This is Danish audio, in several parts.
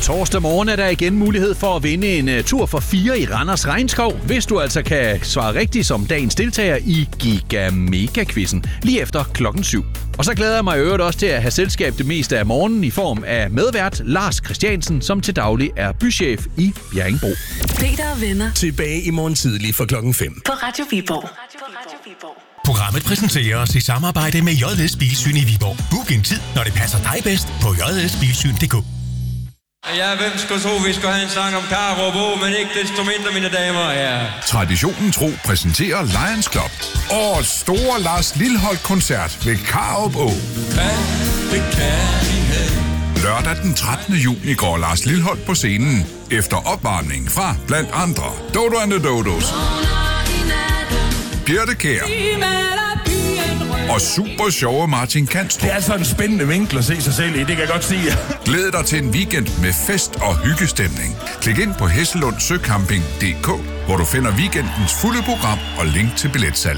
Torsdag morgen er der igen mulighed for at vinde en tur for 4 i Randers Regnskov, hvis du altså kan svare rigtigt som dagens deltager i Giga Mega-quizzen lige efter klokken 7. Og så glæder jeg mig i øvrigt også til at have selskab det meste af morgenen i form af medvært Lars Christiansen, som til daglig er bychef i Bjerringbro. Peter og venner. Tilbage i morgen tidlig fra klokken 5. På Radio Viborg. Programmet præsenteres i samarbejde med JS Bilsyn i Viborg. Book en tid, når det passer dig bedst på jsbilsyn.dk. Ja, hvem skulle tro, vi skulle have en sang om Karup, men ikke desto mindre, mine damer og herrer. Traditionen tro præsenterer Lions Club. Årets store Lars Lilholt-koncert ved Karup Å. Lørdag den 13. juni går Lars Lilholt på scenen efter opvarmning fra blandt andre Dodo and the Dodos, Birte Kjær og super sjove Martin Kanstrup. Det er altså en spændende vinkel at se sig selv i, det kan jeg godt sige. Glæd dig til en weekend med fest og hyggestemning. Klik ind på hesselundsøcamping.dk, hvor du finder weekendens fulde program og link til billetsalg.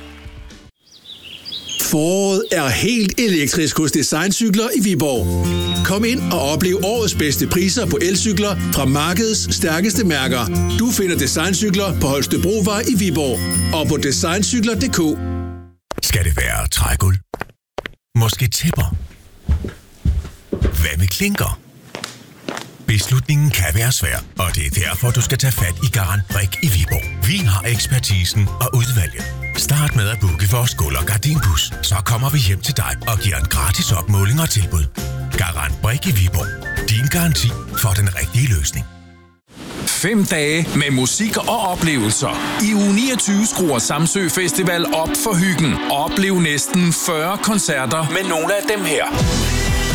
Foråret er helt elektrisk hos Designcykler i Viborg. Kom ind og oplev årets bedste priser på elcykler fra markedets stærkeste mærker. Du finder Designcykler på Holstebrovej i Viborg og på designcykler.dk. Skal det være trægulv? Måske tæpper? Hvad med klinker? Beslutningen kan være svær, og det er derfor, du skal tage fat i Garant Brik i Viborg. Vi har ekspertisen og udvalget. Start med at booke vores gulv- og gardinbus. Så kommer vi hjem til dig og giver en gratis opmåling og tilbud. Garant Brik i Viborg. Din garanti for den rigtige løsning. 5 dage med musik og oplevelser. I uge 29 skruer Samsø Festival op for hyggen. Oplev næsten 40 koncerter med nogle af dem her.